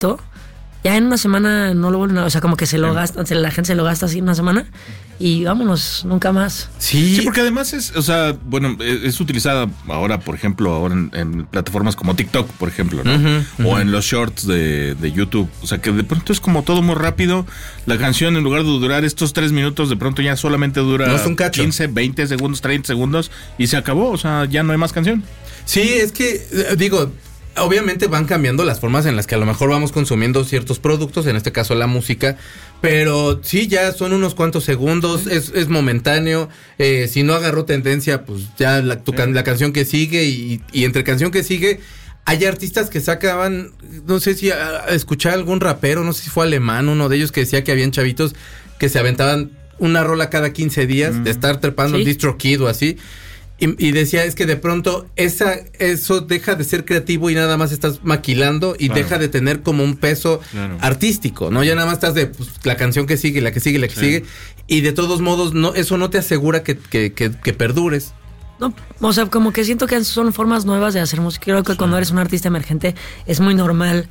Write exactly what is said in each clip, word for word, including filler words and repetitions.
éxito, ya en una semana no lo vuelven a... O sea, como que se lo gasta, la gente se lo gasta así en una semana y vámonos, nunca más. Sí, sí, porque además es, o sea, bueno, es, es utilizada ahora, por ejemplo, ahora en, en plataformas como TikTok, por ejemplo, ¿no? Uh-huh, o uh-huh. en los shorts de, de YouTube. O sea, que de pronto es como todo muy rápido. La canción, en lugar de durar estos tres minutos, de pronto ya solamente dura no es un cacho. quince, veinte segundos, treinta segundos y se acabó. O sea, ya no hay más canción. Sí, es que, digo... Obviamente van cambiando las formas en las que a lo mejor vamos consumiendo ciertos productos, en este caso la música, pero sí, ya son unos cuantos segundos, es, es momentáneo, eh, si no agarró tendencia, pues ya la, tu, la canción que sigue y, y entre canción que sigue, hay artistas que sacaban, no sé si a, a escuchar algún rapero, no sé si fue alemán, uno de ellos que decía que habían chavitos que se aventaban una rola cada quince días, mm. de estar trepando el ¿Sí? DistroKid o así. Y, y decía, es que de pronto esa eso deja de ser creativo y nada más estás maquilando y claro. deja de tener como un peso claro. artístico, ¿no? Ya nada más estás de pues, la canción que sigue, la que sigue, la que sí. sigue. Y de todos modos, no eso no te asegura que, que, que, que perdures. No, o sea, como que siento que son formas nuevas de hacer música. Creo que sí. cuando eres un artista emergente es muy normal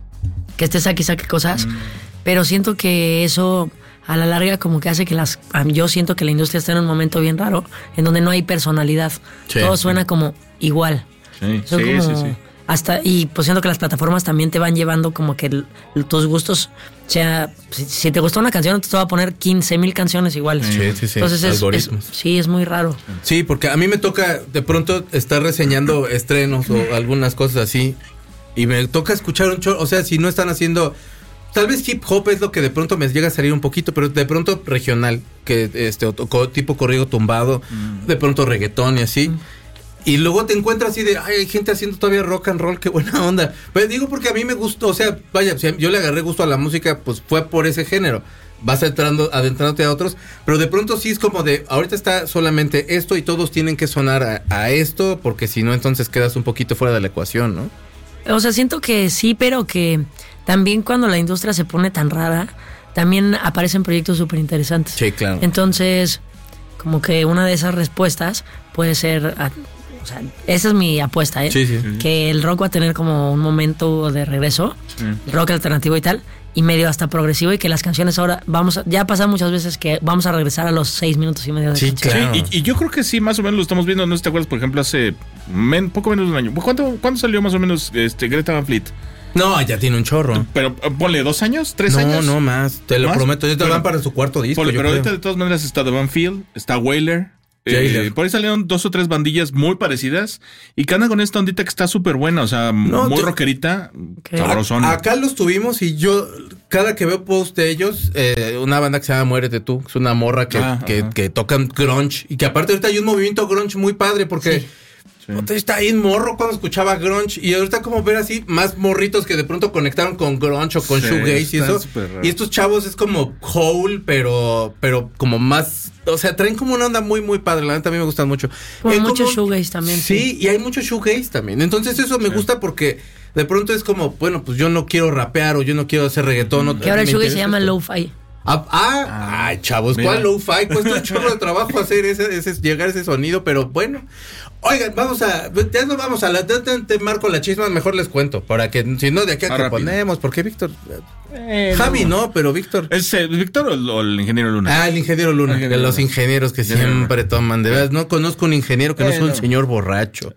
que estés aquí y saque cosas. Mm. Pero siento que eso... a la larga como que hace que las... Yo siento que la industria está en un momento bien raro, en donde no hay personalidad. Sí. Todo suena como igual. Sí, Son sí, como sí, sí. Hasta, y pues siento que las plataformas también te van llevando como que el, tus gustos... O sea, si, si te gustó una canción, te va a poner quince mil canciones iguales. Sí, sí, sí. Entonces es, es, sí, es muy raro. Sí, porque a mí me toca de pronto estar reseñando estrenos o algunas cosas así, y me toca escuchar un chorro. O sea, si no están haciendo... Tal vez hip hop es lo que de pronto me llega a salir un poquito, pero de pronto regional, que este o, o, tipo corrido tumbado, mm. de pronto reggaetón y así. Mm. Y luego te encuentras así de, ay, hay gente haciendo todavía rock and roll, qué buena onda. Pero digo porque a mí me gustó, o sea, vaya, si yo le agarré gusto a la música, pues fue por ese género. Vas entrando, adentrándote a otros, pero de pronto sí es como de, ahorita está solamente esto y todos tienen que sonar a, a esto, porque si no, entonces quedas un poquito fuera de la ecuación, ¿no? O sea, siento que sí, pero que... También cuando la industria se pone tan rara, también aparecen proyectos súper interesantes. Sí, claro. Entonces, como que una de esas respuestas puede ser... O sea, esa es mi apuesta, ¿eh? Sí, sí, sí. Que el rock va a tener como un momento de regreso, sí. el rock alternativo y tal, y medio hasta progresivo, y que las canciones ahora vamos a, ya pasa muchas veces que vamos a regresar a los seis minutos y medio de sí, canción. claro. Sí, y, y yo creo que sí, más o menos lo estamos viendo. No sé si te acuerdas, por ejemplo, hace men, poco menos de un año. ¿Cuánto, ¿Cuándo salió más o menos este Greta Van Fleet? No, ya tiene un chorro. Pero ponle dos años, tres no, años. No, no más. Te lo ¿Más? prometo. Ya te van para su cuarto disco. Ponle, pero creo. ahorita de todas maneras está The Van Field, está Wailer. Eh, por ahí salieron dos o tres bandillas muy parecidas y que andan con esta ondita que está súper buena, o sea, no, muy te... rockerita, okay. sabrosona. A, acá los tuvimos y yo, cada que veo post de ellos, eh, una banda que se llama Muérete Tú, que es una morra que, ah, que, que tocan grunge y que aparte ahorita hay un movimiento grunge muy padre porque... Sí. Sí. Está ahí morro cuando escuchaba grunge y ahorita como ver así más morritos que de pronto conectaron con grunge o con sí, shoegaze y eso. Y estos chavos es como Hole, pero pero como más, o sea, traen como una onda muy muy padre, la neta a mí me gustan mucho. Hay mucho shoegaze también. Sí, sí, y hay mucho shoegaze también. Entonces eso me sí. gusta porque de pronto es como, bueno, pues yo no quiero rapear o yo no quiero hacer reggaetón. No, que ahora el shoegaze se llama lo-fi. Ah, ah, ah, ay, chavos, mira. ¿Cuál lo-fi? Cuesta un chorro de trabajo hacer ese, ese, llegar a ese sonido, pero bueno. Oigan, vamos a, ya nos vamos a la, te, te, te marco la chisma, mejor les cuento, para que, si no, de aquí a que ponemos, porque Víctor, eh, Javi no, no, pero Víctor. ¿Es eh, Víctor o el, o el ingeniero Luna? Ah, el ingeniero Luna, el ingeniero de los ingenieros que siempre toman, de verdad, no conozco un ingeniero que eh, no sea un no. señor borracho.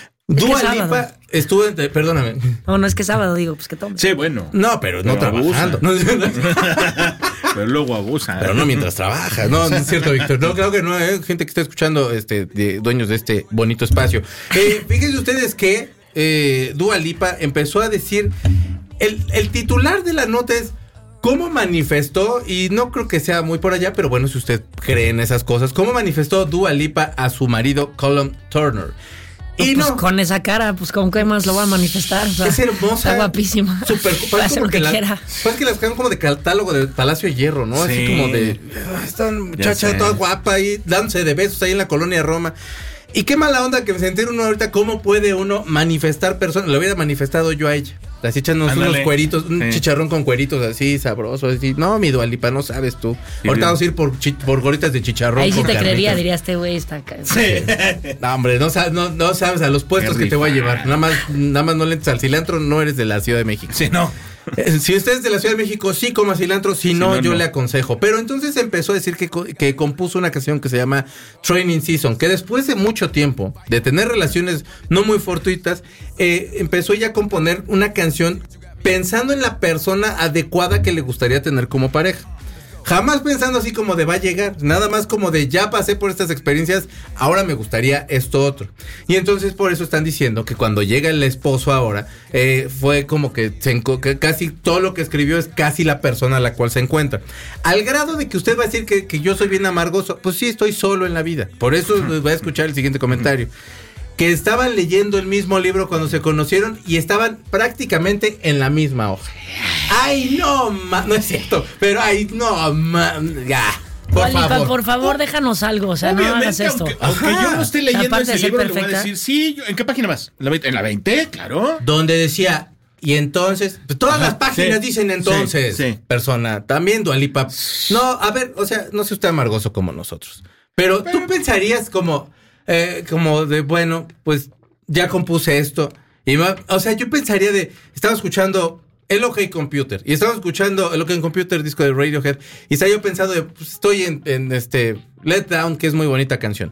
Dua Lipa estuvo entre, perdóname. No, no es que sábado, digo, pues que tome. Sí, bueno. No, pero, pero no trabajando. No, pero luego abusa. Pero no mientras trabajas. No, no es cierto, Víctor. No, claro que no, hay gente que está escuchando, este, de, dueños de este bonito espacio. Eh, fíjense ustedes que eh, Dua Lipa empezó a decir, el, el titular de la nota es cómo manifestó, y no creo que sea muy por allá, pero bueno, si usted cree en esas cosas, cómo manifestó Dua Lipa a su marido Callum Turner. Y pues no, con esa cara, pues con qué más lo va a manifestar. O sea, es hermosa. Está guapísima. Súper. Parece lo que, que quiera. Parece que las quedan como de catálogo del Palacio de Hierro, ¿no? Sí. Así como de, esta muchacha toda guapa ahí, dándose de besos ahí en la colonia Roma. Y qué mala onda que me sentí uno ahorita, cómo puede uno manifestar personas. Lo hubiera manifestado yo a ella. Así echándonos unos cueritos, un sí. chicharrón con cueritos así, sabroso, así. No, mi Dua Lipa, no sabes tú. Sí, ahorita vamos a ir por, chi- por gorritas de chicharrón. Ahí sí te carnitas. creería, diría este güey está acá. Sí. No, hombre, no sabes, no, no sabes a los puestos que te voy a llevar. Nada más, nada más no le entres al cilantro, no eres de la Ciudad de México. Sí, no. Eh, Si usted es de la Ciudad de México, sí coma cilantro, si no, no, yo no. le aconsejo. Pero entonces empezó a decir que, co- que compuso una canción que se llama Training Season, que después de mucho tiempo de tener relaciones no muy fortuitas, eh, empezó ella a componer una canción pensando en la persona adecuada que le gustaría tener como pareja. Jamás pensando así como de va a llegar, nada más como de ya pasé por estas experiencias, ahora me gustaría esto otro. Y entonces por eso están diciendo que cuando llega el esposo ahora, eh, fue como que, se enco- que casi todo lo que escribió es casi la persona a la cual se encuentra. Al grado de que usted va a decir que, que yo soy bien amargoso, pues sí, estoy solo en la vida. Por eso va a escuchar el siguiente comentario. Que estaban leyendo el mismo libro cuando se conocieron y estaban prácticamente en la misma hoja. Ay, no, ma, no es cierto, pero ay, no, ma, ya, por Dualipa, favor. por favor, déjanos algo. O sea, no hagas esto. aunque, aunque yo no esté leyendo Aparte de ese ser libro, le voy a perfecta. decir, sí, yo- ¿en qué página vas? ¿En la veinte? ¿En la veinte? Claro. Donde decía, y entonces, pues todas Ajá, las páginas sí, dicen entonces, sí, sí. persona, también Dualipa. No, a ver, o sea, no sea usted amargoso como nosotros, pero, tú pensarías como, eh, como de, bueno, pues ya compuse esto, y va- o sea, yo pensaría de, estaba escuchando el OK Computer, y estaba escuchando el OK Computer, disco de Radiohead, y estaba yo pensando de, pues estoy en, en este, Let Down, que es muy bonita canción.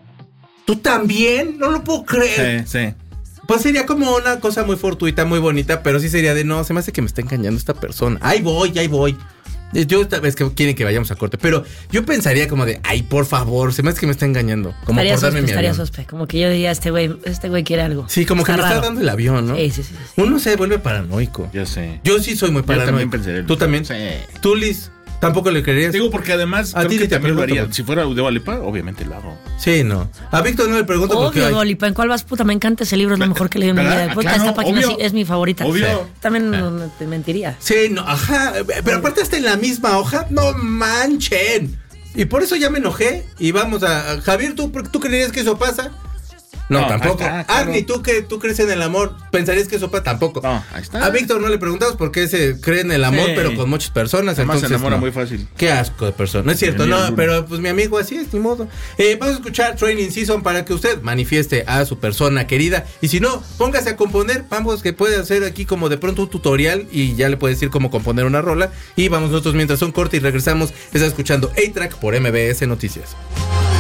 ¿Tú también? No lo puedo creer. Sí, sí. Pues sería como una cosa muy fortuita, muy bonita, pero sí sería de no, se me hace que me está engañando esta persona. Ahí voy, ahí voy. Yo tal vez que quieren que vayamos a corte, pero yo pensaría como de, ay, por favor, se me hace que me está engañando. Como Estaría por darme sospe, mi estaría avión. sospe. Como que yo diría, este güey, este güey quiere algo. Sí, como que me raro. está dando el avión, ¿no? Sí, sí, sí, sí. Uno se vuelve paranoico. Ya sé. Yo sí soy muy también paranoico. pensé. ¿Tú también? Sí. ¿Tú, Liz? ¿Tampoco le creerías? Digo, porque además A creo ti que te también lo pregunto, haría. porque- Si fuera de Dua Lipa, obviamente lo hago. Sí, no. A Víctor no le pregunto porque... Obvio, ay, Dualipa, ¿en cuál vas? Puta, me encanta ese libro, es lo mejor que leí en mi ¿Verdad? vida. Ah, Puta, claro, esta página obvio. sí es mi favorita. Obvio. Sí. También no, no te mentiría. Sí, no, ajá. Pero aparte está en la misma hoja. No manchen. Y por eso ya me enojé. Y vamos a... a- Javier, ¿tú, ¿tú creerías que eso pasa? No, No, tampoco. ahí está, claro. Arnie, ¿tú que tú crees en el amor? ¿Pensarías que eso pasa? Tampoco. No, ahí está. A Víctor no le preguntamos por qué se cree en el amor, Sí. pero con muchas personas. Además se entonces, enamora no. muy fácil. Qué asco de persona. No es cierto, Ni no, alguno. pero pues mi amigo así es, ni modo. Eh, vamos a escuchar Training Season para que usted manifieste a su persona querida. Y si no, póngase a componer. Vamos, que puede hacer aquí como de pronto un tutorial y ya le puede decir cómo componer una rola. Y vamos nosotros mientras un corte y regresamos. Está escuchando A-Track por M B S Noticias.